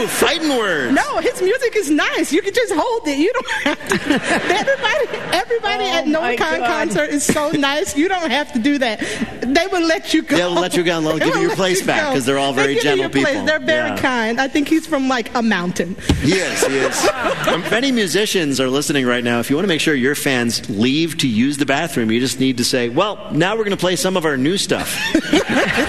Ooh, fighting words. No, his music is nice. You can just hold it. You don't have to. Everybody at NoCon concert is so nice. You don't have to do that. They will let you go. They'll let you go and give you your place back because they're all very gentle people. They're very kind. I think he's from like a mountain. He is. If any musicians are listening right now, if you want to make sure your fans leave to use the bathroom, you just need to say, well, now we're going to play some of our new stuff.